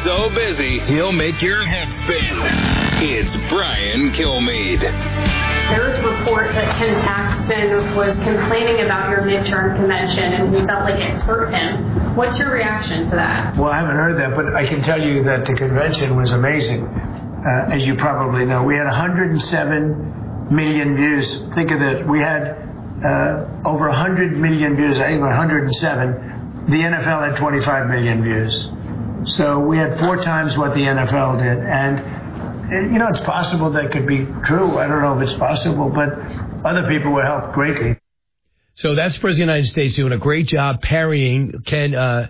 so busy, he'll make your head spin. It's Brian Kilmeade. There was a report that Ken Paxton was complaining about your midterm convention and he felt like it hurt him. What's your reaction to that? Well, I haven't heard that, but I can tell you that the convention was amazing. As you probably know, we had 107 million views. Think of that. We had over 100 million views, I think 107. The NFL had 25 million views. So we had 4 times what the NFL did. And, you know, it's possible that could be true. I don't know if it's possible, but other people would help greatly. So that's the President of the United States doing a great job parrying Ken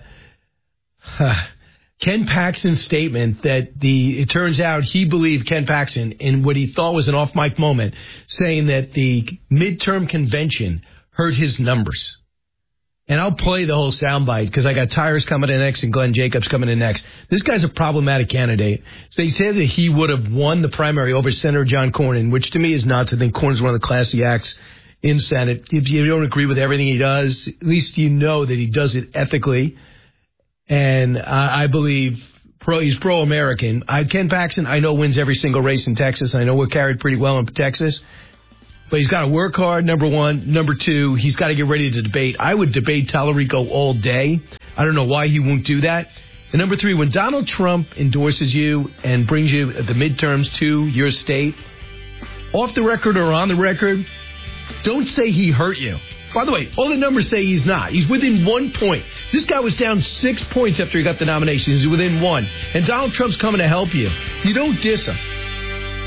Paxton's statement that it turns out he believed Ken Paxton in what he thought was an off-mic moment, saying that the midterm convention hurt his numbers. And I'll play the whole soundbite because I got Tyrus coming in next and Glenn Jacobs coming in next. This guy's a problematic candidate. So they say that he would have won the primary over Senator John Cornyn, which to me is nuts. I think Cornyn's one of the classy acts in Senate. If you don't agree with everything he does, at least you know that he does it ethically. And I believe he's pro-American. Ken Paxton, I know, wins every single race in Texas. I know we're carried pretty well in Texas. But he's got to work hard, number one. Number two, he's got to get ready to debate. I would debate Tallarico all day. I don't know why he won't do that. And number three, when Donald Trump endorses you and brings you the midterms to your state, off the record or on the record, don't say he hurt you. By the way, all the numbers say he's not. He's within 1 point. This guy was down 6 points after he got the nomination. He's within 1. And Donald Trump's coming to help you. You don't diss him.